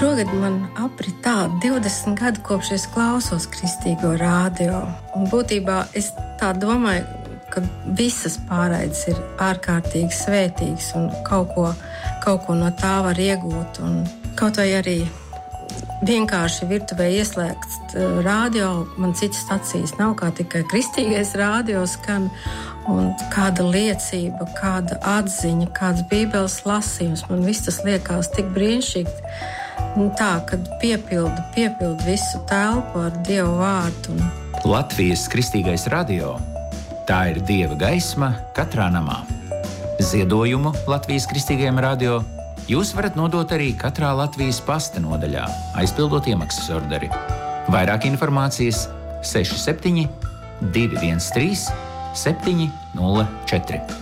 Šogad man aprit tā 20 gadi, kopš es klausos kristīgo radio. Un būtībā es tā domāju, ka visas pārraides ir ārkārtīgi svētīgas un kaut ko no tā var iegūt. Un kaut vai arī vienkārši virtuvē ieslēgts radio, man citas stacijas nav, kā tikai kristīgais radio skan. Un kāda liecība, kāda atziņa, kāds bībeles lasījums, man viss tas liekas tik brīnišķīgi. Tā, kad piepildu visu telpu ar Dievu vārdu. Latvijas kristīgais radio – tā ir Dieva gaisma katrā namā. Ziedojumu Latvijas kristīgajam radio jūs varat nodot arī katrā Latvijas pasta nodaļā, aizpildot iemaksas orderi. Vairāk informācijas 67 213 704.